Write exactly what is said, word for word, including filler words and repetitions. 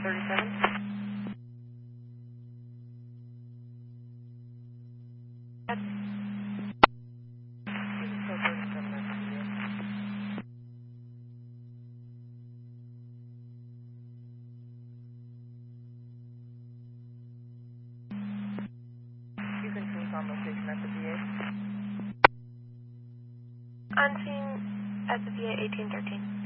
thirty-seven. You can choose on location at the V A. On scene at the V A eighteen thirteen.